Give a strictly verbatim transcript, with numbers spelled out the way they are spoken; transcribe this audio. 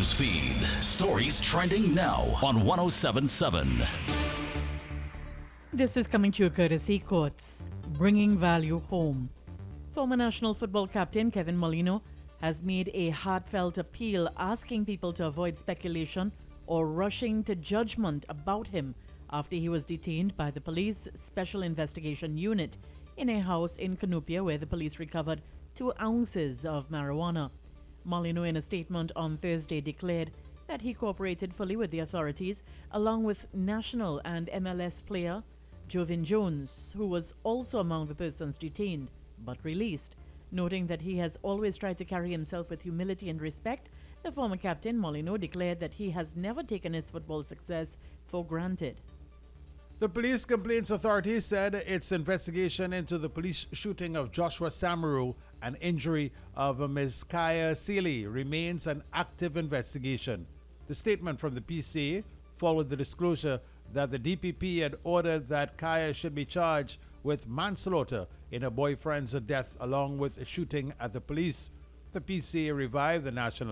news feed. Stories trending now on one oh seven point seven. This is coming to you courtesy Courts, bringing value home. Former national football captain Kevin Molino has made a heartfelt appeal asking people to avoid speculation or rushing to judgment about him after he was detained by the police special investigation unit in a house in Cunupia where the police recovered two ounces of marijuana. Molino, in a statement on Thursday, declared that he cooperated fully with the authorities, along with national and M L S player Jovin Jones, who was also among the persons detained but released. Noting that he has always tried to carry himself with humility and respect, the former captain Molino declared that he has never taken his football success for granted. The Police Complaints Authority said its investigation into the police shooting of Joshua Samaru and injury of Miz Kaya Seeley remains an active investigation. The statement from the P C A followed the disclosure that the D P P had ordered that Kaya should be charged with manslaughter in her boyfriend's death along with a shooting at the police. The P C A revived the national